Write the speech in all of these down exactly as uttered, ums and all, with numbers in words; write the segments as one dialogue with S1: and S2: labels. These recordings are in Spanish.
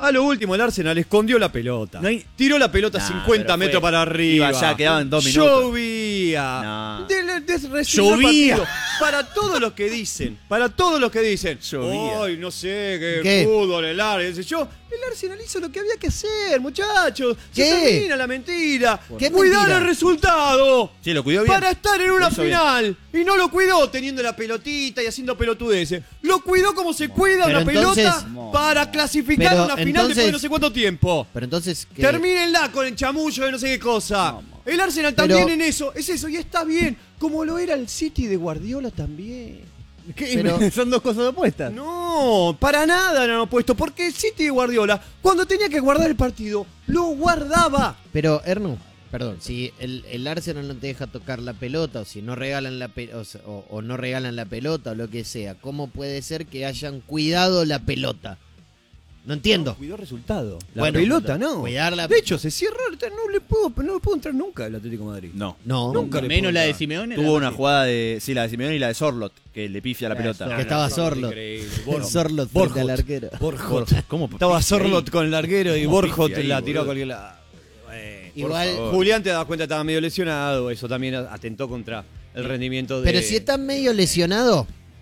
S1: A lo último, el Arsenal escondió la pelota.
S2: No hay...
S1: Tiró la pelota
S2: nah,
S1: cincuenta metros para arriba.
S2: Iba ya, quedaban dos minutos.
S1: Llovía.
S2: No.
S1: De, de, de, de
S2: Llovía.
S1: Para todos los que dicen, para todos los que dicen,
S2: Llovía.
S1: ay, no sé, qué,
S3: ¿Qué?
S1: fútbol, el Arsenal, yo, el Arsenal hizo lo que había que hacer, muchachos. Se
S3: ¿Qué?
S1: termina la mentira.
S3: ¿Qué
S1: Cuidar
S3: mentira?
S1: el resultado.
S2: Sí, lo cuidó bien.
S1: Para estar en una
S2: Lo hizo
S1: final. Y no lo cuidó teniendo la pelotita y haciendo pelotudeces. Lo cuidó como se cuida
S3: Pero
S1: una
S3: entonces-
S1: pelota para clasificar
S3: Pero
S1: a una final
S3: entonces-
S1: después de no sé cuánto tiempo.
S3: Pero entonces... ¿qué?
S1: Termínenla con el chamullo de no sé qué cosa.
S2: No, no.
S1: El Arsenal
S3: Pero-
S1: también en eso, es eso, y está bien. Como lo era el City de Guardiola también.
S3: Pero-
S4: Son dos cosas opuestas.
S1: No, para nada eran opuestos, porque el City de Guardiola, cuando tenía que guardar el partido, lo guardaba.
S3: Pero, Ernu, perdón, si el, el Arsenal no te deja tocar la pelota, o si no regalan la pe- o, se- o- o no regalan la pelota, o lo que sea, ¿cómo puede ser que hayan cuidado la pelota? No entiendo.
S1: Cuidó el resultado. La
S3: Bueno,
S1: pelota no.
S3: cuidar la-
S1: De hecho, se cierra, no le puedo, no le puedo entrar nunca al Atlético de Madrid.
S2: No.
S3: No,
S1: Nunca le
S4: Menos
S1: puedo
S4: la de
S1: entrar.
S4: Simeone.
S2: Tuvo
S4: la
S2: una
S4: de-
S2: jugada de. Sí, la de Simeone y la de Sorlot, que le pifia la
S4: La de
S2: pelota.
S4: Sorlot.
S3: que estaba Sorlot.
S1: Increíble.
S3: Sorlot frente
S1: Borjot.
S3: al arquero.
S1: Borjot.
S2: ¿Cómo?
S1: Estaba
S2: pifia ahí?
S1: Sorlot con el larguero y
S2: ¿Cómo
S1: Borjot
S2: pifia ahí,
S1: la tiró a
S2: boludo?
S1: cualquier lado. Bueno,
S3: Igual-
S1: por favor. Julián te das cuenta estaba medio lesionado, eso también atentó contra el rendimiento de...
S3: Pero si está medio lesionado,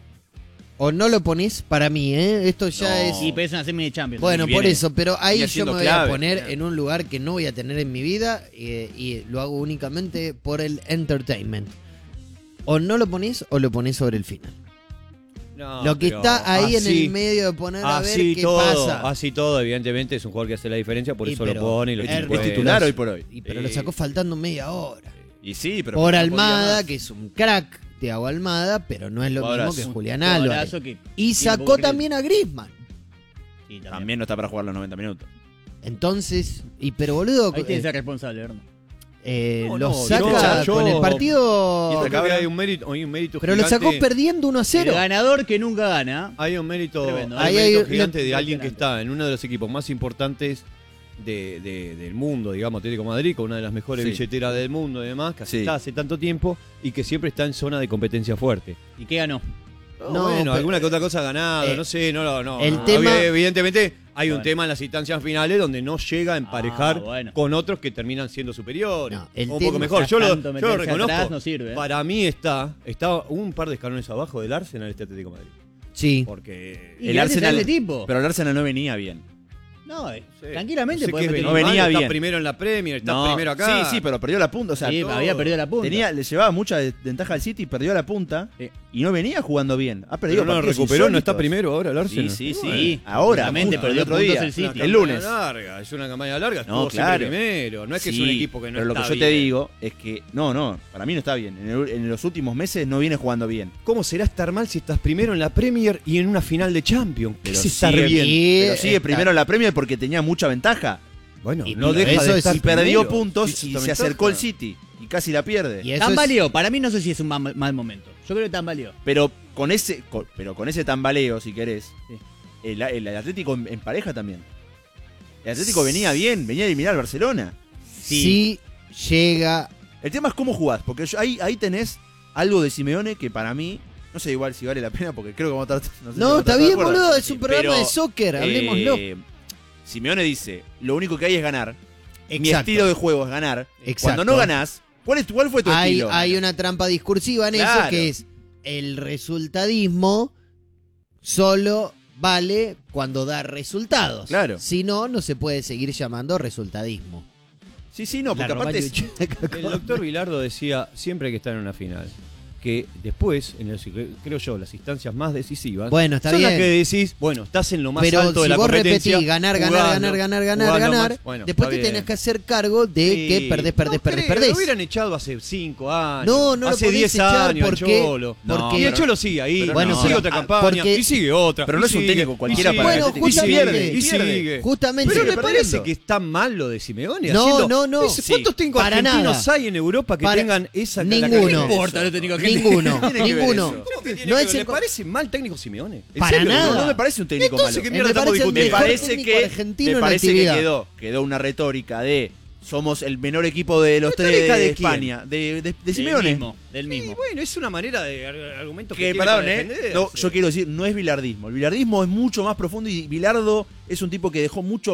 S3: o no lo ponés, para mí, ¿eh? Esto ya
S2: No.
S3: es...
S4: Y pero es una semi de Champions.
S3: Bueno,
S2: Y
S3: por
S2: viene-
S3: eso, pero ahí
S2: viene
S3: yo
S2: siendo
S3: me voy
S2: clave.
S3: a poner en un lugar que no voy a tener en mi vida eh, y lo hago únicamente por el entertainment. O no lo ponés o lo ponés sobre el final.
S1: No,
S3: lo que
S1: pero
S3: está ahí en
S1: así-
S3: el medio de poner a ver
S1: Así
S3: qué
S1: todo,
S3: pasa.
S1: así todo, evidentemente es un jugador que hace la diferencia, por
S3: Y
S1: eso
S3: pero
S1: lo pone y lo
S3: es-
S2: Es
S1: chicuea.
S2: titular hoy por hoy.
S3: Y, pero
S1: Sí.
S3: lo sacó faltando media hora.
S2: Y sí, pero.
S3: Por
S2: no podía
S3: Almada,
S2: más.
S3: que es un crack, Thiago Almada, pero no es lo
S2: Jugadorazo.
S3: mismo que
S2: Un
S3: Julián
S4: Jugadorazo
S3: Álvarez.
S4: que
S3: Y
S4: tiene
S3: sacó
S4: poco crédito.
S3: también a Griezmann.
S4: Sí, también.
S2: También no está para jugar los noventa minutos.
S3: Entonces, y pero boludo,
S4: Ahí tiene que
S3: eh,
S4: ser responsable, Erno.
S3: eh,
S1: No,
S3: lo
S1: no,
S3: saca
S1: yo-
S3: con el
S1: yo-
S3: partido...
S1: Yo creo que hay un mérito, hay un mérito
S3: Pero lo
S1: gigante.
S3: sacó perdiendo uno a
S4: El
S3: cero.
S4: ganador que nunca gana.
S1: Hay un mérito,
S4: Tremendo.
S1: hay un
S3: Ahí hay-
S1: mérito gigante
S3: le-
S1: de alguien que
S4: impresionante.
S1: está en uno de los equipos más importantes de, de- del mundo, digamos, Atlético de Madrid, con una de las mejores
S2: Sí.
S1: billeteras del mundo y demás, que
S2: Sí.
S1: está hace tanto tiempo y que siempre está en zona de competencia fuerte.
S4: ¿Y qué ganó?
S1: No,
S3: No,
S1: bueno,
S3: pero-
S1: alguna que otra cosa ha ganado,
S3: eh,
S1: no sé, no, no, no.
S3: el
S1: no,
S3: tema-
S1: evidentemente hay un
S4: Bueno.
S1: tema en las instancias finales donde no llega a emparejar
S4: Ah, bueno.
S1: con otros que terminan siendo superiores.
S3: No, el
S1: o un
S3: tema-
S1: poco mejor. Yo lo,
S4: Tanto
S1: yo lo
S4: meterse
S1: reconozco.
S4: atrás no sirve, ¿eh?
S1: Para mí está, está un par de escalones abajo del Arsenal este Atlético de Madrid.
S3: Sí.
S1: Porque
S4: Y
S2: El
S4: antes era
S2: Arsenal.
S4: ese tipo.
S2: Pero el Arsenal no venía bien.
S4: No, eh,
S1: Sí.
S4: tranquilamente
S1: No sé
S4: podés
S1: qué
S4: meter-
S2: No venía
S1: mal,
S2: bien.
S1: Está primero en la Premier, está
S2: No,
S1: primero acá.
S2: Sí, sí, pero perdió la punta. O sea,
S4: Sí,
S2: todo-
S4: había perdido la punta.
S2: Tenía, le llevaba mucha de- ventaja al City, perdió la punta
S4: Sí.
S2: y no venía jugando bien. Ha perdido
S1: Pero no
S2: partidos
S1: recuperó, no está
S2: insólitos.
S1: primero ahora el Arsenal.
S2: Sí, sí, sí.
S4: Sí,
S2: Ahora,
S4: justamente
S2: justo,
S4: perdió
S2: el otro
S4: puntos
S2: día.
S4: el City.
S1: Una
S2: El
S1: campaña
S2: lunes.
S1: larga, es una campaña larga,
S2: No,
S1: estuvo siempre
S2: claro.
S1: primero. No es que es un
S2: Sí,
S1: equipo que no
S2: pero lo que
S1: está
S2: yo te
S1: bien.
S2: digo es que no, no, para mí no está bien. En, el- en los últimos meses no viene jugando bien.
S1: ¿Cómo será estar mal si estás primero en la Premier y en una final de Champions? ¿Qué
S2: Pero
S1: es estar
S2: sigue-
S1: bien?
S3: Y
S2: Pero sigue
S3: está-
S2: primero en la Premier porque tenía mucha ventaja.
S1: Bueno,
S3: Y
S1: no
S3: pero
S1: deja
S3: eso
S1: de
S3: es-
S1: estar
S2: Y perdió
S1: primero.
S2: puntos
S1: Sí,
S2: y
S1: esa
S2: se
S1: ventaja.
S2: acercó el City y casi la pierde.
S3: Y eso
S4: Tan
S3: es-
S4: valió. Para mí no sé si es un mal, mal momento. Yo creo que tan valió.
S2: Pero con ese con, pero con ese tambaleo, si querés,
S4: Sí.
S2: el, el Atlético en, en pareja también. El Atlético venía bien, venía a eliminar al Barcelona.
S3: Sí llega...
S2: El tema es cómo jugás, porque yo- ahí, ahí tenés algo de Simeone que para mí, no sé igual si vale la pena, porque creo que vamos a estar... No, sé si
S3: No,
S2: vamos a
S3: está
S2: estar de
S3: bien,
S2: acuerdo.
S3: boludo, es un programa
S2: Pero,
S3: de soccer, hablemoslo.
S2: eh, Simeone dice, lo único que hay es ganar. Mi
S3: Exacto.
S2: estilo de juego es ganar.
S3: Exacto.
S2: Cuando no ganás, ¿cuál, es, cuál fue tu
S3: Hay,
S2: estilo?
S3: hay una trampa discursiva en eso
S2: Claro.
S3: que es el resultadismo solo vale cuando da resultados.
S2: Claro.
S3: Si no, no se puede seguir llamando resultadismo.
S2: Sí, sí, no, porque
S4: La
S2: aparte... es-
S4: Romagnoli.
S1: El doctor Bilardo decía siempre hay que estar en una final. Que después, en los- creo yo, las instancias más decisivas,
S3: Bueno, está
S1: son
S3: bien.
S1: las que decís, bueno, estás en lo más
S3: Pero
S1: alto de
S3: si
S1: la
S3: vos
S1: competencia.
S3: repetís ganar, ganar,
S1: jugando,
S3: ganar, ganar, ganar,
S1: jugando
S3: ganar,
S1: más. Bueno,
S3: después te
S1: está
S3: tenés
S1: bien.
S3: que hacer cargo de
S1: Sí.
S3: que perdés, perdés,
S1: No
S3: perdés,
S1: creo,
S3: perdés.
S1: Lo hubieran echado hace cinco años.
S3: No, no lo
S1: hace
S3: podés
S1: diez
S3: echar
S1: años,
S3: porque-
S1: el Cholo.
S3: porque-
S1: y el Cholo sigue ahí.
S2: Pero
S3: Bueno,
S1: y sigue
S3: pero-
S1: otra
S3: ah,
S1: campaña.
S3: porque-
S1: y sigue otra.
S2: Pero no
S1: y
S2: es un
S1: sigue,
S2: técnico
S1: y
S2: cualquiera
S1: sigue,
S2: para
S3: Bueno,
S2: que
S1: y
S3: justamente-
S1: sigue, y
S2: pierde.
S1: sigue.
S3: Justamente.
S1: Pero
S2: Sigue
S1: ¿le parece
S2: perdiendo.
S1: que está mal lo de Simeone?
S3: No,
S1: haciendo-
S3: no, no.
S1: Ese- ¿Cuántos
S3: Sí.
S1: técnicos
S3: Para
S1: argentinos
S3: nada.
S1: hay en Europa que
S3: Para-
S1: tengan esa
S3: Ninguno.
S1: característica?
S4: No importa, lo técnico que
S3: Ninguno,
S2: ¿Qué tiene que ver
S3: ninguno.
S2: eso?
S1: ¿Cómo que tiene
S3: No
S1: que
S3: es
S1: ver?
S3: el-
S1: ¿Le parece mal técnico Simeone? ¿En
S3: Para
S1: serio?
S3: nada.
S2: No, no me parece un técnico
S1: Entonces,
S2: malo.
S1: ¿qué
S3: Me
S1: mierda estamos
S3: parece el
S2: Me
S1: discutiendo?
S3: mejor
S2: parece
S3: técnico
S2: que,
S3: argentino
S2: me
S3: en
S2: parece que
S3: actividad.
S2: quedó, quedó una retórica de somos el menor equipo de los tres
S1: ¿Retórica
S2: de,
S1: de quién?
S2: España, de, de, de
S4: Del
S2: Simeone.
S4: mismo. Del
S1: Y
S4: mismo.
S1: bueno, es una manera de ar- argumento que,
S2: Que,
S1: tiene
S2: perdón,
S1: para
S2: eh.
S1: defenderse.
S2: No, yo quiero decir, no es bilardismo. El bilardismo es mucho más profundo y Bilardo es un tipo que dejó mucho